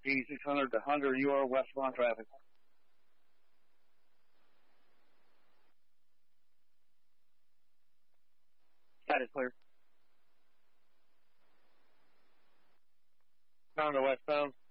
P600 to Hunter, you are westbound traffic. That is clear. Honda westbound.